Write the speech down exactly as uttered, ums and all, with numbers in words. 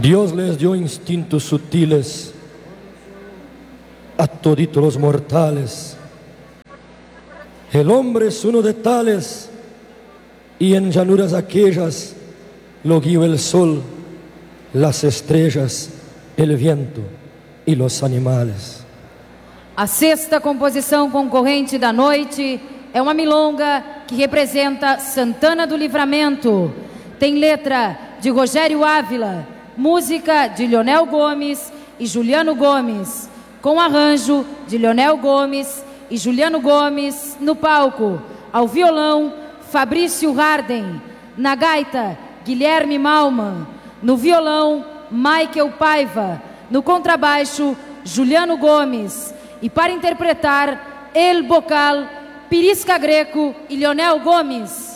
Dios les dio instintos sutiles a toditos los mortales. El hombre es uno de tales, y en llanuras aquellas lo guió el sol, las estrellas, el viento e los animales. A sexta composição concorrente da noite é uma milonga que representa Santana do Livramento. Tem letra de Rogério Ávila, música de Leonel Gomes e Juliano Gomes, com arranjo de Leonel Gomes e Juliano Gomes no palco. Ao violão, Fabrício Harden. Na gaita, Guilherme Malman. No violão, Michael Paiva. No contrabaixo, Juliano Gomes. E para interpretar El Bocal, Pirisca Greco e Leonel Gomes.